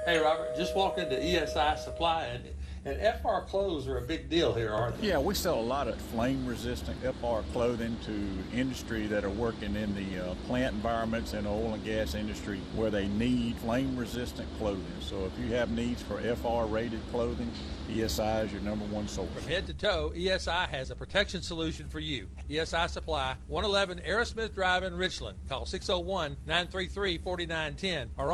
Hey, Robert, just walked into ESI Supply, and FR clothes are a big deal here, aren't they? Yeah, we sell a lot of flame resistant FR clothing to industry that are working in the plant environments and oil and gas industry where they need flame resistant clothing. So if you have needs for FR rated clothing, ESI is your number one source. From head to toe, ESI has a protection solution for you. ESI Supply, 111 Aerosmith Drive in Richland. Call 601 933 4910 or